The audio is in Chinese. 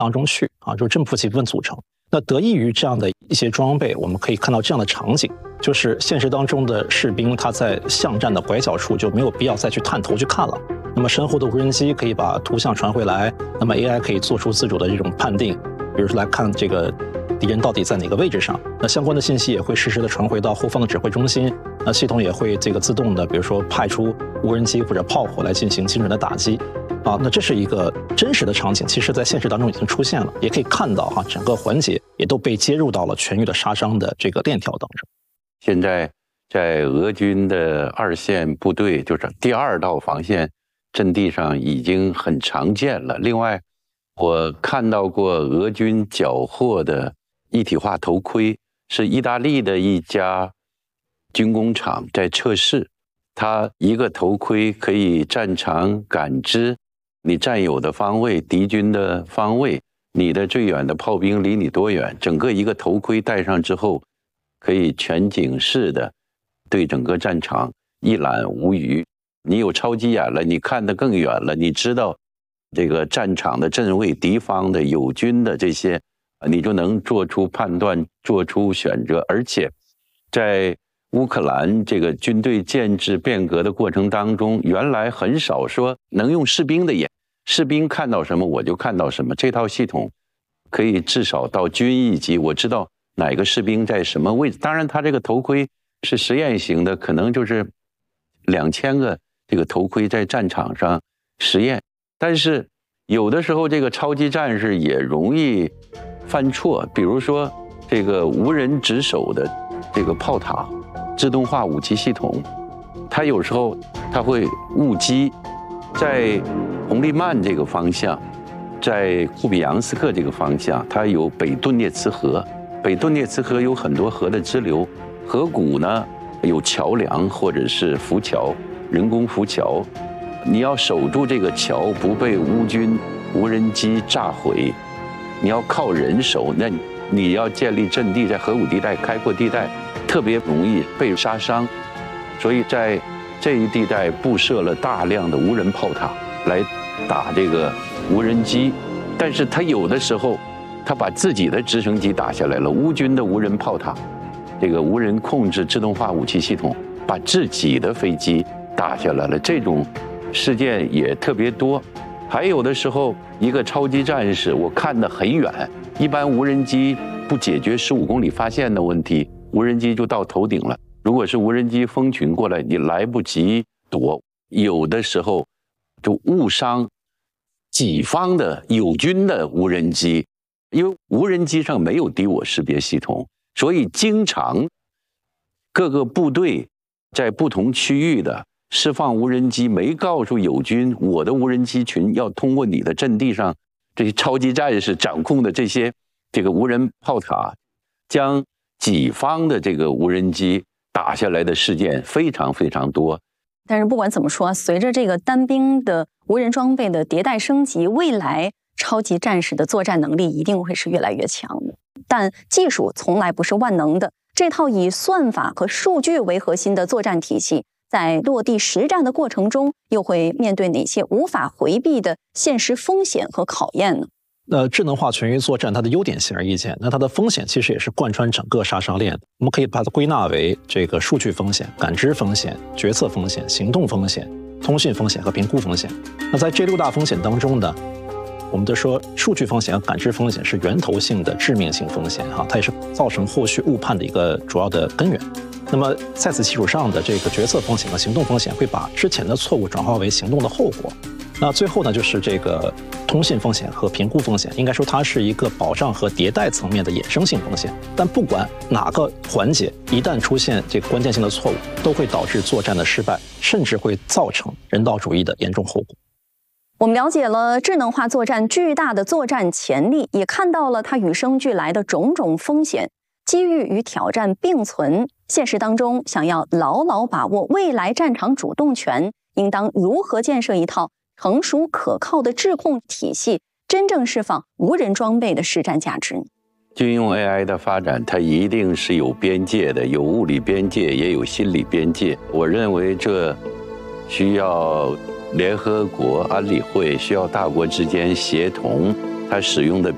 当中去啊，就是正负极部分组成。那得益于这样的一些装备，我们可以看到这样的场景，就是现实当中的士兵他在巷战的拐角处就没有必要再去探头去看了。那么身后的无人机可以把图像传回来，那么 AI 可以做出自主的这种判定，比如说来看这个敌人到底在哪个位置上，那相关的信息也会实时的传回到后方的指挥中心，那系统也会这个自动的，比如说派出无人机或者炮火来进行精准的打击。啊，那这是一个真实的场景，其实在现实当中已经出现了，也可以看到哈，整个环节也都被接入到了全域的杀伤的这个链条当中。 现在在俄军的二线部队，就是第二道防线阵地上已经很常见了。另外，我看到过俄军缴获的一体化头盔，是意大利的一家军工厂在测试，它一个头盔可以战场感知你占有的方位、敌军的方位，你的最远的炮兵离你多远，整个一个头盔戴上之后，可以全景式的对整个战场一览无余。你有超级眼了，你看得更远了，你知道这个战场的阵位、敌方的友军的这些，你就能做出判断、做出选择。而且在乌克兰这个军队建制变革的过程当中，原来很少说能用士兵的眼，士兵看到什么我就看到什么。这套系统可以至少到军一级，我知道哪个士兵在什么位置。当然，它这个头盔是实验型的，可能就是2000个这个头盔在战场上实验。但是有的时候这个超级战士也容易犯错，比如说这个无人值守的这个炮塔。自动化武器系统，它有时候它会误击，在红利曼这个方向，在库比扬斯克这个方向，它有北顿涅茨河，北顿涅茨河有很多河的支流，河谷呢有桥梁或者是浮桥，人工浮桥，你要守住这个桥不被乌军无人机炸毁，你要靠人守，那你要建立阵地，在河谷地带、开阔地带。特别容易被杀伤，所以在这一地带布设了大量的无人炮塔来打这个无人机。但是他有的时候，他把自己的直升机打下来了，乌军的无人炮塔，这个无人控制自动化武器系统把自己的飞机打下来了，这种事件也特别多。还有的时候，一个超级战士，我看得很远，一般无人机不解决15公里发现的问题。无人机就到头顶了，如果是无人机蜂群过来，你来不及躲，有的时候就误伤己方的友军的无人机，因为无人机上没有敌我识别系统，所以经常各个部队在不同区域的释放无人机，没告诉友军我的无人机群要通过你的阵地上这些超级战士掌控的这个无人炮塔，将己方的这个无人机打下来的事件非常非常多。 但是不管怎么说，随着这个单兵的无人装备的迭代升级，未来超级战士的作战能力一定会是越来越强的。但技术从来不是万能的，这套以算法和数据为核心的作战体系，在落地实战的过程中，又会面对哪些无法回避的现实风险和考验呢？ 智能化全域作战它的优点显而易见，那它的风险其实也是贯穿整个杀伤链。我们可以把它归纳为这个数据风险、感知风险、决策风险、行动风险、通讯风险和评估风险。那在这6大风险当中呢，我们就说数据风险和感知风险是源头性的致命性风险哈，它也是造成后续误判的一个主要的根源。那么在此基础上的这个决策风险和行动风险会把之前的错误转化为行动的后果。那最后呢，就是这个通信风险和评估风险，应该说它是一个保障和迭代层面的衍生性风险。但不管哪个环节，一旦出现这个关键性的错误，都会导致作战的失败，甚至会造成人道主义的严重后果。 我们了解了智能化作战巨大的作战潜力，也看到了它与生俱来的种种风险，机遇与挑战并存。现实当中，想要牢牢把握未来战场主动权，应当如何建设一套成熟可靠的智控体系，真正释放无人装备的实战价值呢？ 军用 AI 的发展，它一定是有边界的，有物理边界，也有心理边界。我认为这需要联合国安理会，需要大国之间协同，它使用的